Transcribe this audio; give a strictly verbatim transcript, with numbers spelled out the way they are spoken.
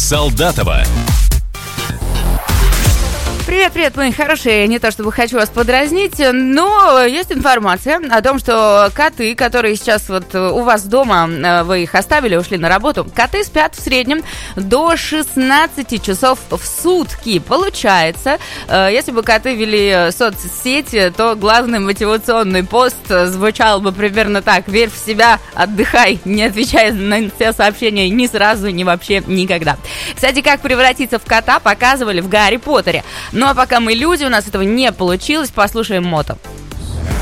Солдатова. Привет-привет, мои хорошие. Не то чтобы хочу вас подразнить, но есть информация о том, что коты, которые сейчас вот у вас дома, вы их оставили, ушли на работу, коты спят в среднем до шестнадцати часов в сутки. Получается, если бы коты вели соцсети, то главный мотивационный пост звучал бы примерно так: верь в себя, отдыхай, не отвечай на все сообщения ни сразу, ни вообще никогда. Кстати, как превратиться в кота, показывали в Гарри Поттере. Ну а пока мы люди, у нас этого не получилось, послушаем мото.